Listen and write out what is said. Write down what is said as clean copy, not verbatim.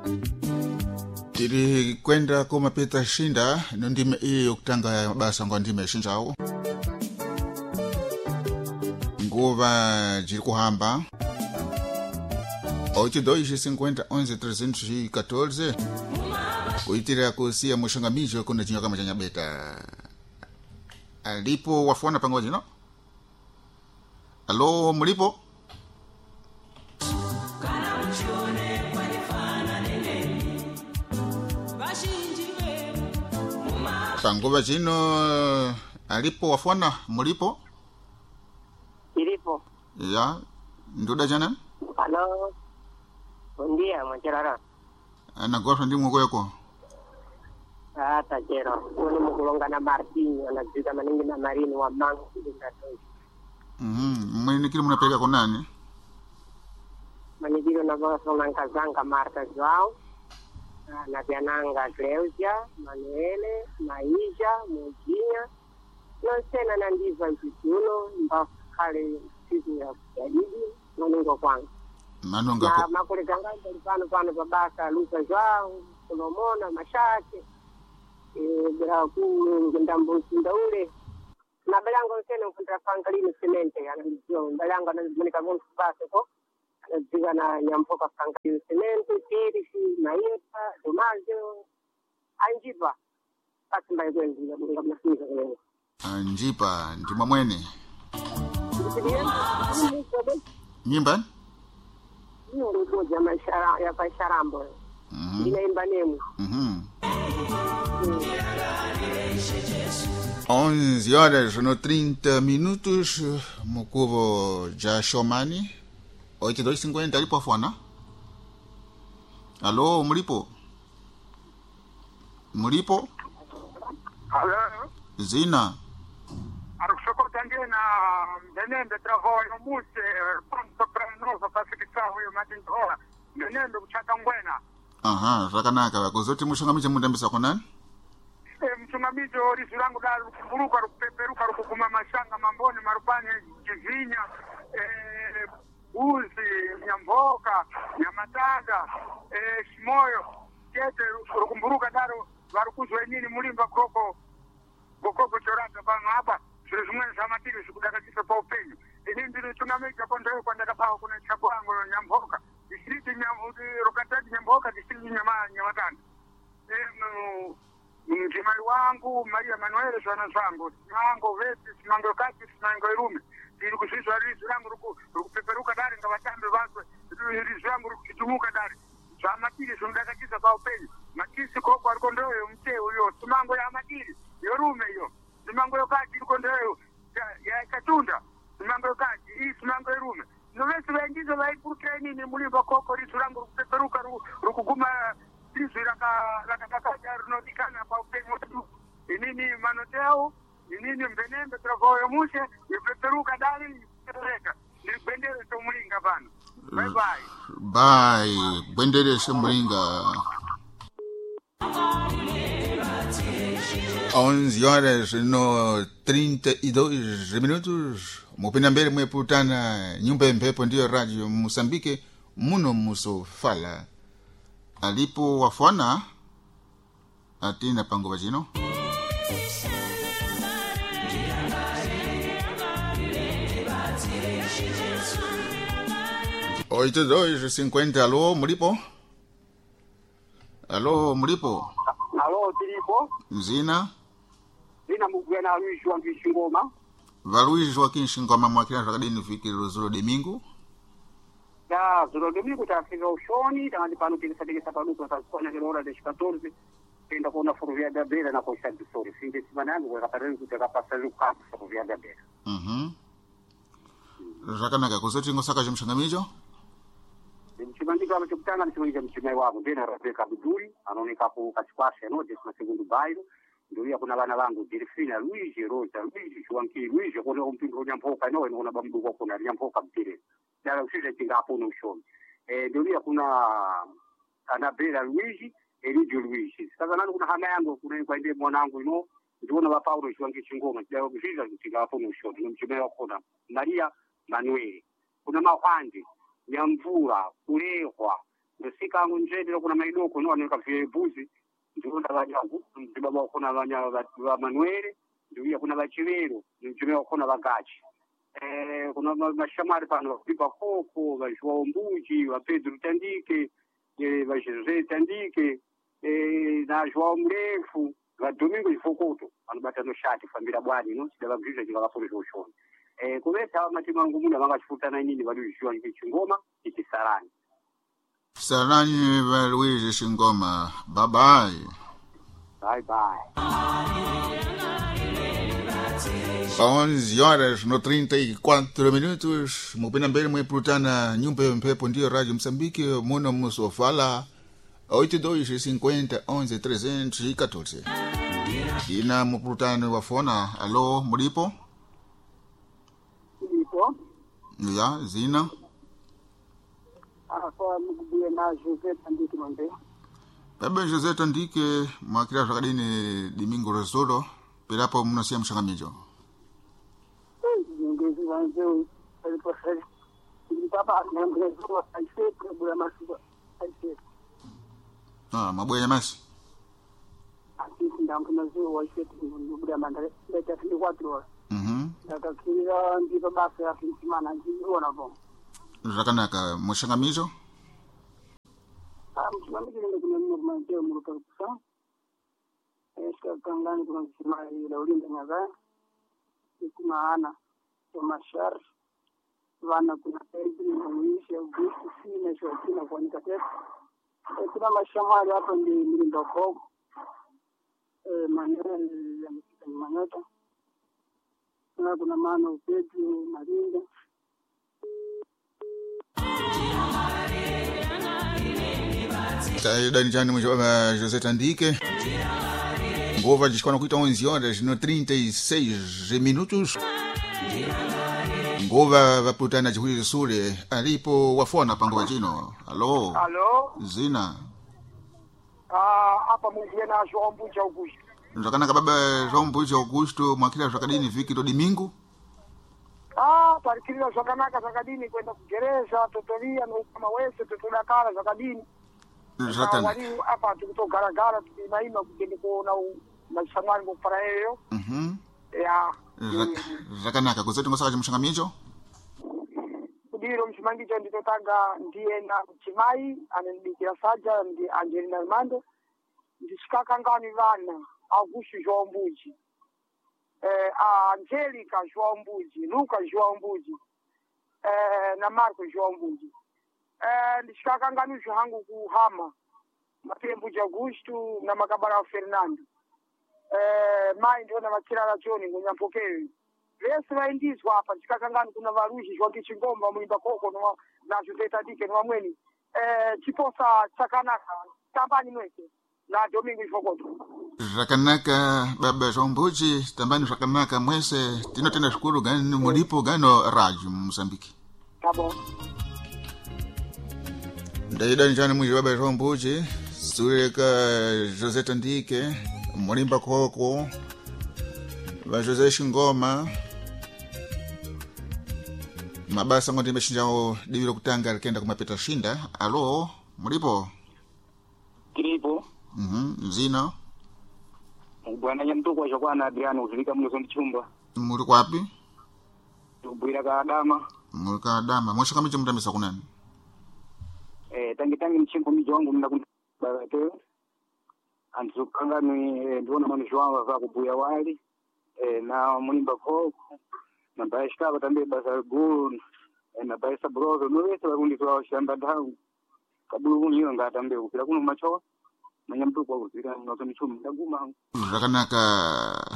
Tiri kwenda kumapita shinda nondime iyo kutanga ya mabasa ngwa ndime shinjao nguva jiri kuhamba 8250 kuitira kusia mushangamijo kuna jinyo kama janya beta alipo wafuana pango jino. Alo mulipo pango jino alipo wafuana mulipo ilipo ya nduda jana. Halo, buen día, Mwancherara. Anagosha ndi mugo yako. Tajero, uni mukulonga na Martin, anajuda maningi na Marini wa Mangu ndatoji. Mwenikiri mnapeleka kwa nani? Manigiro na boso nankazanga Marta Joao, na Biananga Cleusia, Manuele, Maisha, Mujinha, Nonsena na Ndiva Ntituno, Mbakale siku ya kujadidi, Manungo kwangu. Manunga Na makule ganganda pano babasa Luka Joao, Solomona, Mashake, bila ndambo ule na belango tena ukunda fangalini semente anajua belango anazimenika mungu basi ko anaziga na nyampoka fangalini semente kirisi maipa domajo anjiba basi mbaye kwenzi ndio mnasiza leo anjipa ndima mwene nyimba ndio jamaa ishara ya pasharambo inaimba nemu 11h30 Mukuvo ja Shomani 8250 alipo afwana. Alo mulipo Halo zina arushokota ngena ndenende travayo muse pronto prenoso pasikitsaho yo matindola ndenende kuchaka ngwena rakanaka kuzoti mushangamiche mundambisa kwa nani? Mchungamizo risu langu da kuburuka rukupeperuka rukukuma mashanga mamboni marupani kivinya uzi nyamboka nyamatanda shimoyo kete rukumburuka daro varukuzwe nini mulimba koko chorata pano hapa zile zimwe za matiri sikudakatisa pa upenyo ini ndiri tunamika kondoyo kwa ndakapao kuna chakuango nyamboka distriti rukataji nyamboka distriti nyamatanda mjimai wangu Maria Manuele sana zangu mango veti mango kati mango irume ili kusizwa rizu langu rukupeperuka dari ngawatambe vangu rizu langu rukitumuka dari za matiri sundakatiza kwa upenyo matisi kwa kondoyo mche uyo tumango ya matiri yorume yo tumango yokati kondoyo ya katunda tumango yokati hii tumango irume novesi wengizo vaipurukira nini mulimba koko rizu langu rukupeperuka rukuguma rizu lakakakaja runodikana pa upenyo tu inini manoteo inini mbenembe travoyo mushe ipeperuka dari tereka ni bendere to mulinga bana bye bendere to mulinga 11h32 mupenda mbele mweputana nyumba mpepo ndio radio Mosambike muno musofala alipo wafwana atina pango bajino 8250. Alo mulipo Alo tilipo zina mugena Luis wa Kishingoma Valuizi wa Kishingoma mwakina takadini fikiri Zolo Domingo ya Zolo Domingo tafika ushoni tangani pano tikisadikisa paduko tasifanya kelora de 14 tenda kuona Ferrovia da Beira na koisa disori finde simana yangu kwa katareni kutakapasa luka Ferrovia da Beira rakanaka kuzoti ngosaka chimshangamijo mchimandiko amechokutana mchimandiko mchimai wangu ndena Rebecca Biduri anaoneka ku kachikwasha no desima segundo bairo ndio kuna bana bangu Delfina Luigi Rosa Luigi Juanqui Luigi kuna mpingo nyampoka no kuna bambu kwa kuna nyampoka mtire dala usije tinga hapo no ushoni ndio kuna Anabela Luigi Elidio Luigi sasa nani kuna hama yangu kuna kwa ndiye mwanangu ino ndio na Paulo Juanqui Chingoma ndio usije tinga hapo no ushoni mchimai wako na Maria Manuel kuna mahandi Nyamvura, Kulehwa, sikangu njendero kuna maidoko no aneka vile buzi ndio ndabajangu ndibaba kuna banya ba Manuel ndio kuna bachivero ndio kuna bagachi kuna mashamari pano pipa koko bajwa mbuji wa Pedro Tandike ba Jose Tandike na João Mrefu va Domingo Ifokoto anobata no shati família bwadi no sidaba bvisa chikakapore choshona kuvesa matima angu muna vangachifutana inini valuzhiwa ngechingoma ichisarani Sarani Luiz Xingoma. Bye bye. Bye bye. 11 horas no 34 minutos. Mupina mbele mwepulutana nyumba mpepo ndio Radio Msambiki muna musofala 8250 11 314. Ina mupulutana wa fona. Alo, mulipo? Mulipo? Ya, zina? Kwa mkubuye na Jose Tandike mwembe. Bebe Jose Tandike mwakira shakadini Domingo Resoro. Pelapo mnasia mshangamijo. Ngezi wanzeo. Pelipo seri. Papa Resoro aise kubuya masiba. Aise. Mabuya nyamasi. Asisi ndamkuna zio waise kubuya mandare. Leta 4 horas. Ndakakira ndipo basi ya kimana njiona bomo. Rakanaka mushangamizo? Mshangamizo ndio kuna mwanzo mrukarusa. Kangani kuna msimai la ulinda nyaga. Kuna ana Tomashar. Wana kuna Pedro Mwishi au Gusti sina shokina kwa nikatete. Kuna mashamari hapa ndio mlinda koko. Manuel Manyota. Kuna mano Pedro Marinda. Dani jani mwijua Jose Tandike. Ngova jishkwana kuita 11 horas no 36 minutos. Ngova vaputana jihuli sure. Alipo wafona pango wajino. Alo. Alo. Zina. Hapa mwenye na João Mbuja Augusto. Njakana kababa João Mbuja Augusto mwakila shakadini viki do Domingo. Parikirira zvakanaka zvakadini kwenda kugereza totovia noukama wese totodakara zvakadini wari apa tikutogara-gara tiinaima kutende kuona mashamwari ngokufara eyo ya zvakanaka kuzoti ngosaka chimushangamicho kudiro muchimangicho nditotanga ndienda muchimai anondibikira sadza ndi Angelina Armando ndichikakangani vana Augusto João Mbuji Angelica João Mbuji, Lucas João Mbuji, na Marco João Mbuji. Ndishikakanganisho hangu kuhama Matembo de Augusto na Makabara Fernando. Mai ndio na makirala choni ngunyampokewe. Vesi vaindizwa hapa ndishikakangani kuna varuji João Chingomba mwimba koko na Jose Tandike na mweni. Chiposa chakanaka tambani mweke. Na Domingo Ifokoto. Rakanaka baba João Mbuji tambani rakanaka mwese tino tena shukuru gani mulipo gano Radio Msambiki. Tabo. Ndaida njani mwisho baba João Mbuji sureka Jose Tandike mulimba koko ba Jose Xingoma mabasa ngondi meshinjao dibiro kutanga kenda kumapeta shinda. Alo mulipo? Kiripo. Zina. Bwana nyamtoko wa shokwana Adriano uzilika mlo sondi chumba. Muri kwapi? Tubwira ka Adama. Muri ka Adama. Mwisho micho mtamisa kunani? Tangi mchimpo mijo wangu mna kunabate. Anzukanga ndiona manisho wangu waka kubuya wali. Na mulimba koko. Na baishka batambe basa gulu. Na baisa brozo. Nwese wakundi kwa shamba dahu. Kabulu kunyiyo nga atambe ukila kunu macho. Manyamtu kwa uzira mnazo michumu ndaguma. Rakanaka